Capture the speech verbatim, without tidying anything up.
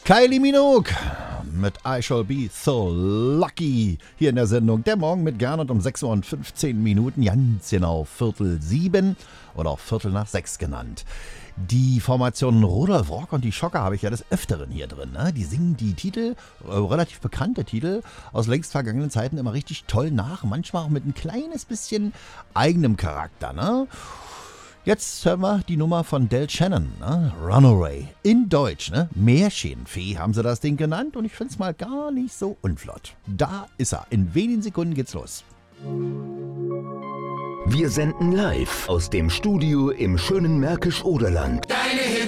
Kylie Minogue mit I Shall Be So Lucky hier in der Sendung Der Morgen mit Gernot um sechs Uhr und fünfzehn Minuten, ganz genau Viertel sieben oder auch Viertel nach sechs genannt. Die Formationen Rudolf Rock und die Schocker habe ich ja des Öfteren hier drin. Ne? Die singen die Titel, äh, relativ bekannte Titel aus längst vergangenen Zeiten immer richtig toll nach, manchmal auch mit ein kleines bisschen eigenem Charakter. Ne? Jetzt hören wir die Nummer von Del Shannon, ne? Runaway, in Deutsch, ne? Märchenfee haben sie das Ding genannt und ich finde es mal gar nicht so unflott. Da ist er, in wenigen Sekunden geht's los. Wir senden live aus dem Studio im schönen Märkisch-Oderland.